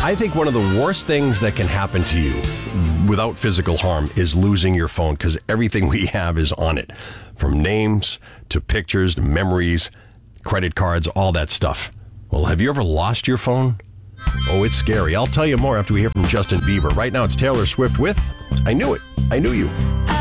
I think one of the worst things that can happen to you without physical harm is losing your phone, because everything we have is on it, from names to pictures to memories, credit cards, all that stuff. Well, have you ever lost your phone? Oh, it's scary. I'll tell you more after we hear from Justin Bieber. Right now, it's Taylor Swift with I Knew It. I Knew You.